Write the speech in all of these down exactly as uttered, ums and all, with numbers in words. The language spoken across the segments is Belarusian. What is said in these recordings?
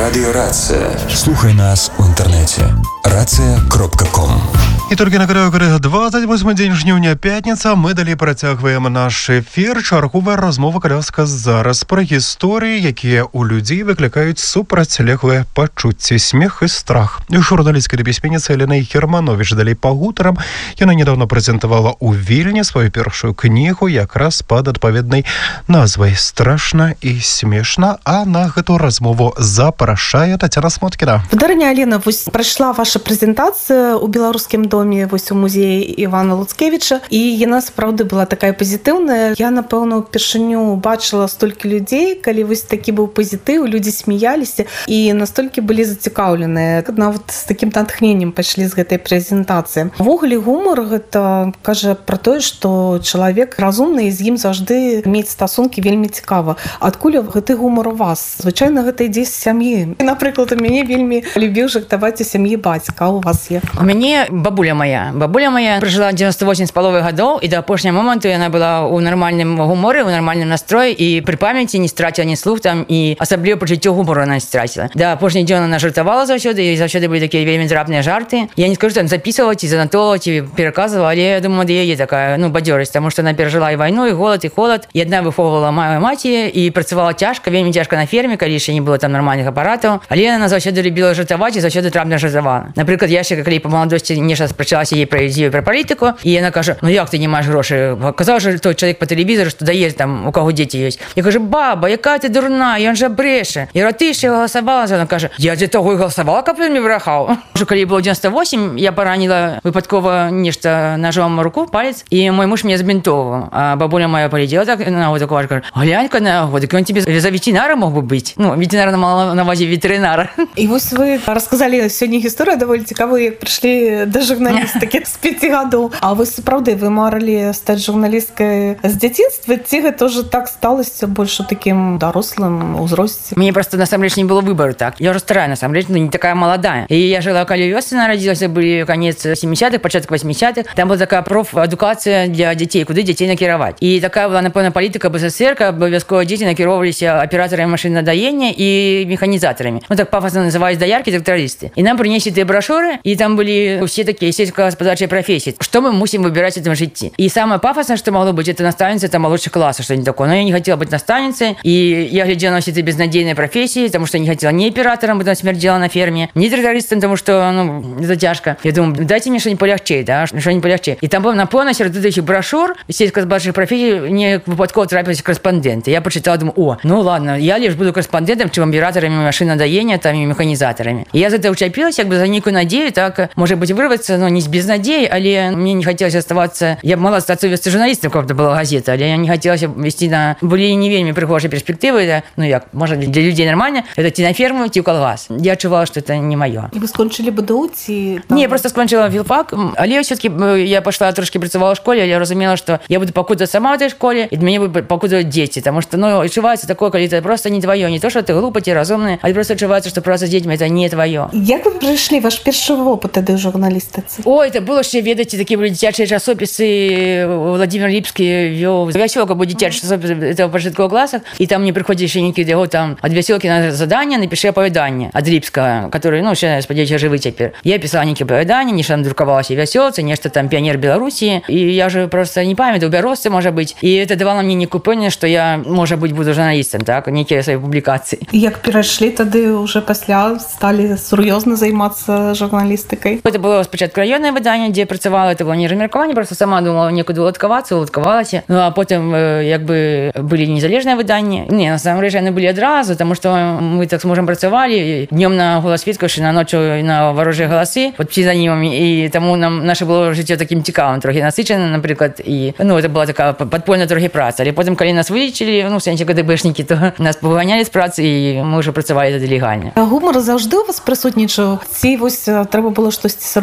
Радіо Рація. Слухай нас у інтернеті. рація крапка ком. І тільки на Креокри двадцять восьмий день жнівня, п'ятниця. Ми далі працягваємо наш ефір. Чергова розмова коляска зараз про історії, які у людей викликають супрацьлегле почуття, сміх і страх. Журналістка та письменниця Елена Херманович далі по гутрам. Яна недавно презентувала у Вільні свою першу книгу, якраз під відповідною назвою «Страшно і смішно». А на гэту розмову запрошує Тетяна Смоткіна. Дар'я Аліна, ось пройшла ваша презентація у Білоруському домі, ось у музеї Івана Луцкевича, і яна справді була така позитивна. Я, напевно, впершиню бачила стільки людей, коли ось такий був позитив, люди сміялися і настільки були зацікавлені. Навіть з таким натхненням пішли з цієї презентації. Ввогуле гумор гэта каже про те, що чоловік розумний і з ним завжди мати стосунки вельми цікаво. Адкуль гэты гумор у вас? Звичайно, гэта ідзе з сям'ї. Наприклад, у мене вельми любив жартувати у сям'ї батька. А у вас є? У мяне бабуля моя. Бабуля моя прожила девяносто восемь з паловай гадоў, і до апошняга моманту яна была у нармальным гуморы, у нармальным настроі, і при памяці не страціла ні слух там, і асабліва пачуццё гумору она не страціла. Да апошняга дзён она жартавала заўсёды, і заўсёды былі такія вельмі зрабныя жарты. Я не скажу, там записывала, ці занатовала, ці пераказывала, але я думаю, да яе такая, ну, бадзёрасць, таму што она перажила і вайну, і голад, і холад, і адна выхоўвала маю маці, і працавала цяжка, вельмі цяжка на ферме, калі яшчэ не было там нармальных апаратаў, але яна заўсёды любіла жартаваць і заўсёды трапна жартавала. Напрыклад, я яшчэ калі па маладосці нешта спрачалася ей пра ідзею пра палітыку, і яна кажа: "Ну як ты не маеш грошы? Казаў жа той чалавек па тэлевізору, што дае там у каго дзеці ёсць". Я кажу: "Баба, якая ты дурная, ён жа брэша". Я говорю: "Ты ж галасавала". Яна кажа: "Я для таго і галасавала, каб ён мне брахаў". Ужо калі было девяносто восемь, я параніла выпадкова нешта ножом руку, палец, і мой муж мне забінтовываў. А бабуля моя полетела так на вот такого, кажа: "Глянь-ка на яго, дык ён тебе за ветеринара мог бы быць". Ну, ветеринар мала на увазі ветеринара. І ось ви розказали сьогодні історію доволі цікаву, як прийшли до журналістики з п'яти гадоў. А ви, справді, ви марили стати журналісткою з дитинства? Ці гэта тоже так сталося більше таким дорослим у зрості? Мне просто, на самом деле, не было выбора так. Я уже старая, на самом деле, ну, не такая молодая. И я жила, когда вёсы народилась, были конец семидесятых, початок восьмидесятых. Там была такая профэдукація для детей, куды детей накіраваць. И такая была, напэўна, палітыка БССР, каб абавязкова дети накіроўваліся аператорами машин надаення и механизаторами. Ну, так пафосно назывались доярки, трактористы. И нам принесли эти брошюры, и там были все такие сельскохозяйственные профессии. Что мы мусим выбирать в этом житті. И самое пафосное, что могло быть, это наставница, это молодший класс, что-нибудь такое. Но я не хотела быть наставницей, и я глядела на все эти безнадейные профессии, потому что я не хотела ни оператором, потому что смердела на ферме, ни трактористом, потому что, ну, это тяжко. Я думаю, дайте мне что-нибудь полегче, да, что-нибудь полегче. И там было наполнено среди этих брошюр сельскохозяйственных профессий, мне выпадково трапились корреспонденты. Я почитала, думаю: о, ну ладно, я лишь буду корреспондентом, чем операторами машин надоения, там, и механизаторами. И я за это учепилась, как бы за некую надею, так, может быть, вырваться, но не без надеи, але мне не хотелось оставаться. Я б мала статься вести журналистом, как-то была газета, але я не хотелось вести на... Были не вельми прихожие перспективы, да, ну, як, может, для людей нормально, это идти на ферму, идти в колгас. Я отчувала, что это не мое. И вы скончили БДУ, ці... Не, я просто скончила філфак, але все-таки я пошла, трошки працювала в школе, я разумела, что я буду покутывать сама в этой школе, и меня будут покутывать дети, потому что, ну, отчувается такое, когда это просто не твое, не то, что ты глупый, ты разумный, а просто отчувается, что просто с детьми это не твое. Як ви прийшли, ваш перший опыт этой журналістиці? Ой, это было ще, ведаете, такие были дитячие часописы, Владимир Липский вел «Веселка», был дитячий часопис этого початкового класса, и там мне приходили еще некие его там от «Веселки» на задание «Напиши оповедание» от Липского, который, ну, сейчас, сподіваюся, живый теперь. Я писала некие оповедания, нечто надрукавалось и «Веселцы», нечто там «Пионер Белоруссии», и я же просто не памятаю, «Уберосцы», может быть, и это давало мне некую понимание, что я, может быть, буду журналистом, так, некие свои публикации. Як перейшли, тоді вже після стали серйозно займатися журналістикою? Это было спочатку районное видание, где я працювала, это было не размеркование, просто сама думала, некуди уладкуватися, уладкувалася. Ну, а потім, якби, були незалежные видання. Не, на самом деле, вони були одразу, тому що ми так зможемо працювали, днем на «Голос Вітковщини», ночі на «Ворожі голоси», під псевдонімами, і тому нам наше було життя таким цікавим, трохи насиченим, наприклад, і, ну, це була така підпольна трохи праця. Але потім, коли нас вилічили, ну, в сенсі КДБшники, то нас повиганяли з праці, і ми вже працювали тоді легально. А гумор завжди у вас присутній, чи ці ось треба було щось серйозне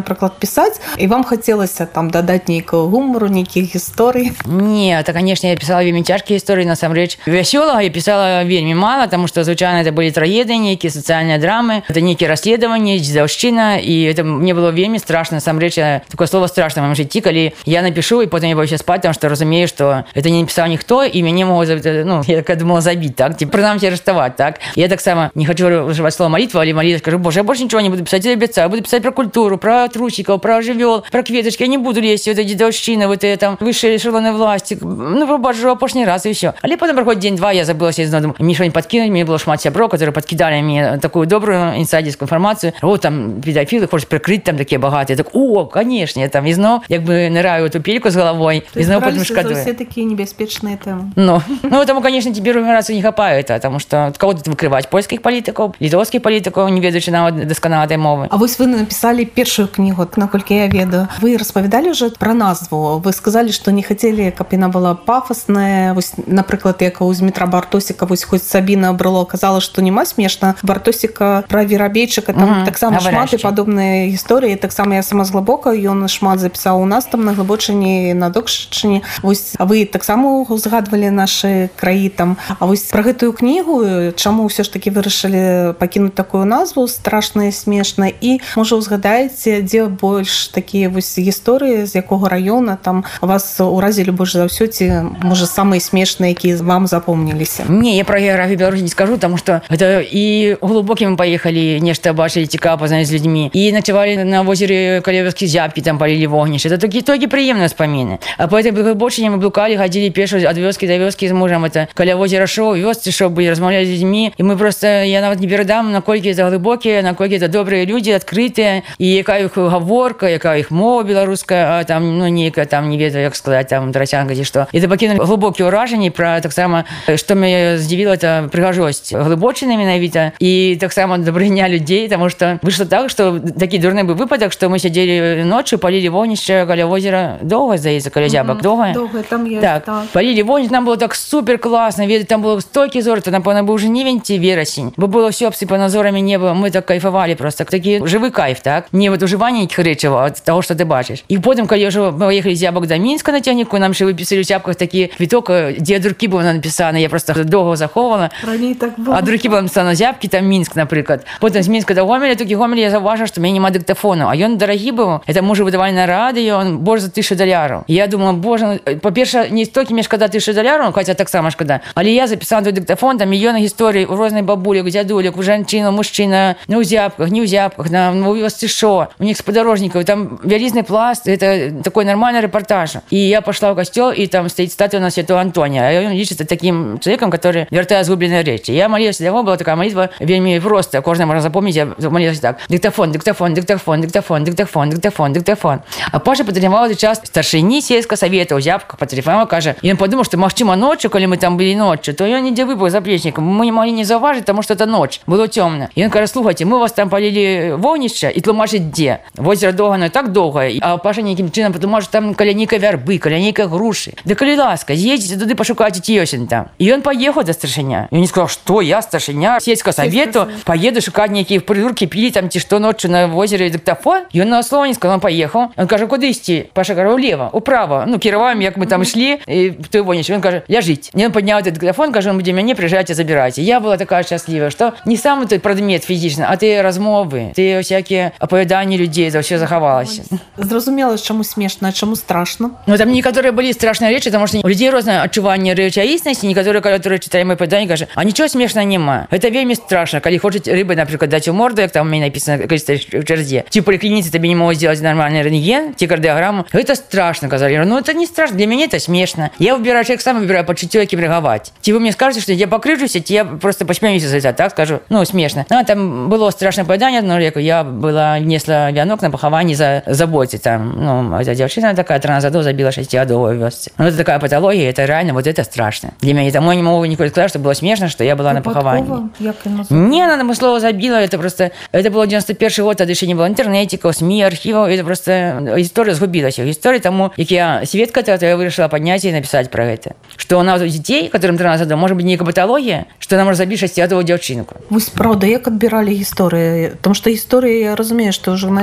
напрыклад, пісаць, і вам хацелася там дадаць нейкую гумору, нейкіх гісторый? Не, это, конечно, я писала вельмі цяжкія гісторыі, насамрэч. Вясёлага я писала вельмі мала, потому что, звычайна, это были трагедии, нейкія сацыяльныя драмы, это нейкія расследаванні, дзедаўшчына, і это мне было вельмі страшно, насамрэч, такое слово страшно в моем жыцці, калі я напишу, і потым я боюся спаць, потому что разумею, что это не написал никто, и мяне могут, ну, я так думала, забить, так, типа, принамсі арестовать, так. Я так само не хочу уживать слово молитва, или молитва, скажу, боже, я больше ничего не буду писать, я обещаю, буду писать про культуру, про трусиков, про живел, про кветочки, я не буду лезть в это дедовщина, в это там высшие эшелоны власти, ну, пробачу, опошний раз, и все. Але потом проходит день-два, я забыла сесть, думаю, мне что-нибудь подкинули, мне было шмат сябров, которые подкидали мне такую добрую инсайдерскую информацию, о, там, педофилы хочуть прикрыть, там такие богатые, я так, о, конечно, я там, и знов, как бы ныраю в эту пельку с головой, то и знов потом шкодую. То есть все такие небеспечные темы. Ну, ну, этому, конечно, тебе регенерацию не хапает, потому что кого тут выкрывать? Польских политиков, литовских политиков, не ведаючи навіть досконало этой мовы. А вось вы написали першую книгу, наколькі я ведаю. Вы распавядалі уже про назву. Вы сказали, что не хотели, каб яна была пафосная. Вось, напрыклад, як у Дмітра Бартосіка, вось хоць Сабіна Брыло казала, што нема смешна. Бартосіка про Верабейчыка, там угу, таксама шмат і падобныя гісторыі. Таксама я сама з глыбока, ён шмат запісаў у нас там на Глыбочыні, на Докшчыне. Вось, а вы таксама узгадвалі нашы краі там. А вось про гэтую кнігу, чаму ўсё ж таки вырашылі пакінуць такую назву, страшна і смешна, і, можа, узгадаеце, дзе больш такія вось гісторыі, з якога раёна там вас уразілі больш за ўсё, ці, можа, самыя смешныя, якія вам запомніліся? Не, я про географию Беларуси не скажу, потому что это и глубокие мы поехали, нечто бачили, цікаво познать с людьми, и ночевали на озере Калевовские зябки, там полили вогнище. Это такие, такие приемные вспомины. А по этой Глыбочине мы блукали, ходили пешо от вёски до вёски с мужем, это каля озера шоу, вёсцы шоу были, размовляли с людьми, и мы просто, я нават не передам, наколькі это глубокие, наколькі это добрые люди, открытые, и якая их говорка, якая их мова белорусская, а там, ну, некая там, не ведаю, як сказать, там, тросянка, ці что. Это покинули глубокие уражения про, так само, что меня здивило, это пригожость Глыбочины менавіта, и так само добрыня людей, потому что вышло так, что такие дурный был выпадок, что мы сидели ночью, полили вогнище каля озера, долго, здається, каля зябок, долго. Долго, там есть, так. так. Полили вогнище, нам было так супер классно, там было столько зор, то, напевно, был уже не ці вересень, бо было все обсыпано зорами неба, мы так кайфовали просто, такий живий кайф, так? Не вот уживання яких речів, а того, що ти бачиш. І потім, коли вже ми поїхали з Зябок до Мінська на тягніку, нам ще виписали в Зябках такі квіток, де дурки були написані, я просто довго заховувала. Так було. А дурки були написані на Зябки, там Мінськ, наприклад. Потім з Мінська до Гомеля, тоді Гомель я зауважила, що в мене немає диктофону, а він дорогий був, це може видавали на радіо, він боже за тисячу доларів. І я думала, боже, по-перше, не стільки мені шкода тисячу доларів, хоча так само шкода, але я записала на диктофон, там мільйони історій у різних бабулек, дядулек, у женщин, у мужчина, ну, у Зябках, не у Зябках, на у вёсцы шо, у них сподорожников, там вялізный пласт, это такой нормальный репортаж. И я пошла в костел, и там стоит статуя на Святого Антония, а он лічится таким человеком, который вертает сгубленные речи. Я молилась для него, была такая молитва, вельми просто, кожна можно запомнить, я молилась так: диктофон, диктофон, диктофон, диктофон, диктофон, диктофон, диктофон. А Паша потелефонував сейчас старшині сельского совета у Зябках, потелефонував, каже, и он подумал, что, махчима, ночью, коли мы там были ночью, то он нигде выпал заплечником, мы не могли не зауважить, потому что это ночь, было темно. И он каже, слухайте, мы вас там полили вогнище, і тлумачить де. Озеро довго, так довго, а Паша неким чином подумав, що там каля нейкай вярбы, каля нейкай груши. Да коли ласка, з'їдьте туди, пошукайте тіосень там. І він поїхав до старшиня. І він сказав, що я старшиня сельского совету, поеду шукати ніякі придурки, пили там ті що ночью на озере диктофон. І він на слово не сказав, він поїхав. Він каже, куди йти? Паша каже, вліво, управо. Ну, керуваємо, як ми там йшли, і в той вогнище. Він каже, ляжіть. І він підняв этот диктофон, каже, він буде мене, приїжджайте, забирайте. Я була така щаслива, що не сам той предмет фізично, а ти розмови, ти всякі оповідання людей, це все заховалося. Зрозуміло, чому смішно, а чому страшно? Ну, там некоторые были страшные речи, потому что у людей разное отчувание речи истинности, некоторые, которые читали мои подания, говорят, а ничего смешного нема. Это вельми страшно. Когда хочет рыбы, например, дать в морду, как там у меня написано, количество в черзе, типа поликлинице тебе не могут сделать нормальный рентген, те кардиограмму. Это страшно, сказали. Ну, это не страшно, для меня это смешно. Я выбираю, человек сам выбираю, по чутёке бреговать. Типа вы мне скажете, что я покрывшусь, я просто посмеюсь за это, так скажу. Ну, смешно. Ну, там было страшное подание, но я была, несла вянок на похование за заботе там. Ну, эта девчина такая, тринадцать годов забила шестигодовую вёсце. Ну, это такая патология, это реально, вот это страшно. Для меня, тому я не могу никогда сказать, что было смешно, что я была Выпадково? на поховании. Як не, она на слово забила, это просто, это было девяносто первый год, тогда еще не было интернетиков, СМИ, архивов, это просто история сгубилась. История тому, как я свідка, то я вирішила поднять и написать про это. Что у нас у детей, которым тринадцать годов, может быть некая патология, что она может забить шестигодовую девчинку. Вось, правда, як адбіралі гісторыі? Потому что гісторыі, я разумею, что журналисты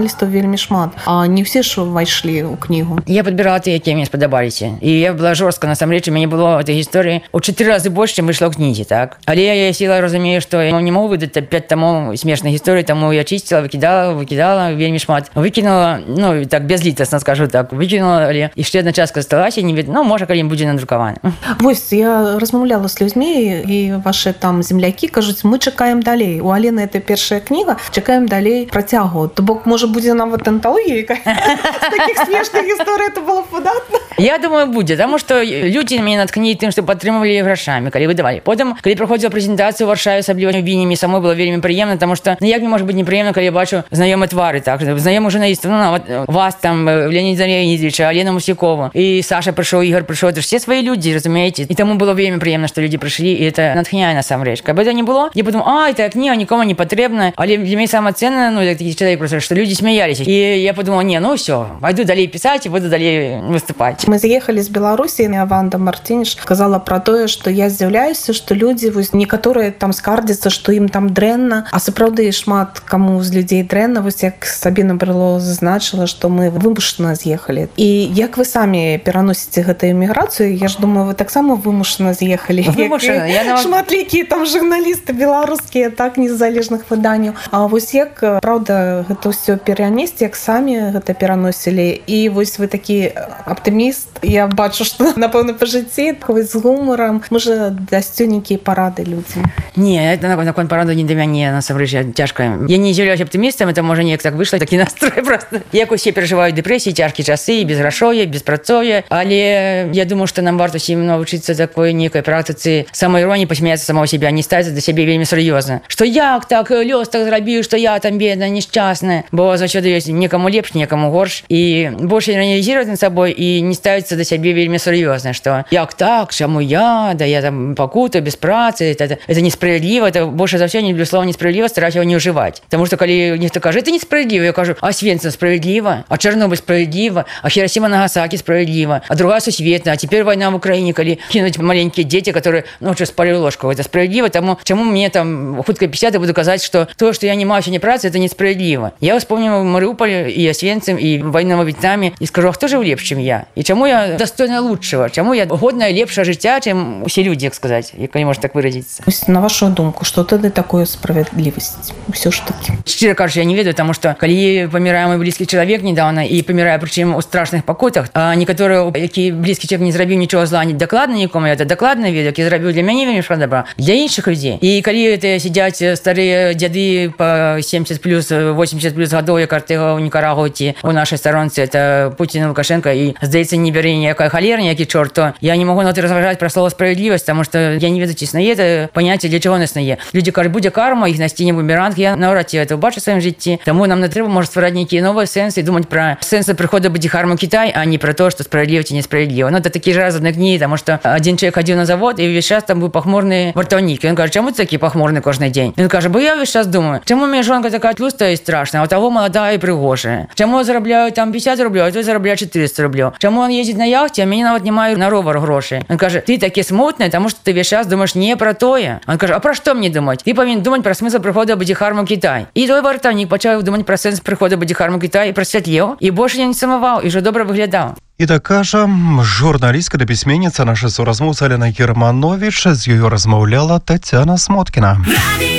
журналістаў вельмі шмат, а не ўсе ж увайшлі ў кнігу. Я падбірала тыя, якія мне спадабаліся. І я была жорстка, насамрэч, у мяне было этой гісторыі у чатыры разы больш, чым выйшла ў кнізе, так? Але я сіла разумею, што я не могу выдаць пяць тамоў смешнай гісторыі, таму я чысціла, выкідала, выкідала вельмі шмат. Выкінула, ну, так, бязлітасна скажу так, выкінула, але яшчэ адна частка засталася, не ведаю, ну, можа, калі будзе надрукавана. Вось, я размаўляла з людзьмі, і ваши там землякі кажуць, мы чакаем далей. У Алены это першая кніга, чакаем далей працягу. То бок, можа, будзе нават анталогія з такіх смешных гісторый, это было б выдатна. Я думаю, будзе, таму што людзі мяне наткнілі тым, што падтрымвалі грашамі, калі выдавалі. Потым, калі праходзіла прэзентацыю ў Варшаве, асабліва ў Вінні, самой было вельмі прыемна, таму што, ну, як мне можа быць непрыемна, калі я бачу знаёмыя твары, так, знаёмых журналістаў, ну, нават вас там, Леоніда Леонідовича, Алену Мусякову, і Саша прыйшоў, Ігор прыйшоў, это ж все свае людзі, разумееце? І таму было вельмі прыемна, што людзі прыйшлі, і это натхняе насамрэч. Каб это не было, я подумала, а, эта кніга нікому не патрэбна, але для мяне самае ценнае, ну, як такі чалавек просто, што людзі смяяліся. І я подумала, не, ну ўсё, пойду далей пісаць і буду далей выступаць. Мы з'ехалі з Беларусі, і Ванда Мартыніш сказала пра тое, што я здзіўляюся, што людзі, вось, некаторыя там скардзяцца, што ім там дрэнна, а сапраўды шмат каму з людзей дрэнна, вось як Сабіна Брыло зазначыла, што мы вымушана з'ехалі. І як вы самі пераносіце гэтую эміграцыю? Я ж думаю, вы таксама вымушана з'ехалі. Вымушана. Я нават... Шматлікія там журналісты беларускія, так, незалежных выданняў. А вось як, праўда, гэта ўсё перанесці, як самі гэта пераносілі? І вось вы такі аптыміст. Я бачу, што, напэўна, па жыцці, з гумарам, можа, дасцю нейкія парады людзям. Не, это наконт параду не да мяне, насамрэч, цяжка. Я не з'яўляюся аптымістам, это можа неяк так выйшла, такі настрой просто. Як усе перажываюць дэпрэсіі, цяжкія часы, безграшовье, беспрацоўе, але я думаю, што нам варта усім навучыцца такой некай практыцы самаіроніі, пасмяяцца самого себя, не ставіцца да сябе вельмі сур'ёзна. Што як так, лёс так зрабіў, што я там бедная, несчастная, бо заўсёды ёсць некаму лепш, некаму горш, і больш іранізіраваць над сабой і не ставіцца да сябе вельмі сур'ёзна, што як так, чаму я, да я там пакутаю без працы, это, это несправедліва, это больше за ўсё не люблю слова несправедліва, стараюсь его не ўжываць. Таму што калі нехто кажа, это несправедліва, я кажу, а Освенцим справедліва, а Чорнобыль справедліва, а Хиросима Нагасаки справедліва, а другая сусветная, а теперь война в Украине, калі кинуть маленькие дети, которые ночью спали ложку, это справедліва, тому чаму мне там хутка пятьдесят буду казаць, что то, что я не маю сёння працы, это несправедліва. Я вспомнила Мариуполь и Освенцим и войну во Вьетнаме и скажу, а хто жыў лепш, чым я? И чаму я достойна лучшего? Чаму я годная лепшае жыцця, чым усе людзі, як сказаць, калі можна так выразіцца. На вашу думку, что тады такое справедливость? Все ж таки. Шчыра кажучы, я не ведаю, потому что калі памірае мой блізкі чалавек недавно і памірае прычым у страшных пакутах, а некаторыя, які блізкі чалавек не зрабіў нічога зла не дакладна нікому, я это дакладна ведаю, які зрабіў для мяне вельмі шмат добра, для іншых людзей. І калі это сядзяць старыя дзяды по семьдесят плюс, восемьдесят плюс гадоў, як Артега ў Нікарагу ці у нашай старонцы, это Путін, Лукашенко, і здаецца, не бярэ ніякая халера, ніякі чорт, то я не могу нават разважаць пра слова справядлівасць, потому что я не ведаю, ці існуе это паняцце, для чаго нас існуе. Людзі кажуць, будзе карма, іх насціне бумеранг, я наўрад ці это убачу ў сваім жыцці. Таму нам не трэба, можа, ствараць нейкія новыя сэнсы і думаць пра сэнсы прыходу будзе-карму Кітай, а не пра то, што справядліва ці несправядліва. Ну, это такі ж разадны кнігі, таму што адзін чалавек хадзіў на завод, і ўвесь час там быў пахмурны вартаўнік. Ён кажа, чаму ты такі пахмурны кожны дзень? Ён кажа, бо я ўвесь час думаю, чаму у мяне жонка такая тлустая і страшная, а у таго маладая і прыгожая? Чаму зарабляю там пятьдесят рублёў, а той зарабляе четыреста рублёў? Чаму он ездзіць на яхте, а мяне нават не маю на ровар грошай? Ён кажа, ты такі смутны, таму што ты ўвесь час думаеш не пра тое. Он кажа, а пра што мне думаць? Ты павінен думаць пра смысл прыходу будзе-карму Кітай. І той вартаўнік пачаў думаць пра сэнс прыходу будзе-карму Кітай і прасвятлеў, і больш я не сумаваў, і ўжо добра выглядаў. І так кажа журналістка да пісьменніца, наша суразмоўца Алена Германович, з ёю размаўляла Тацяна Смоткіна.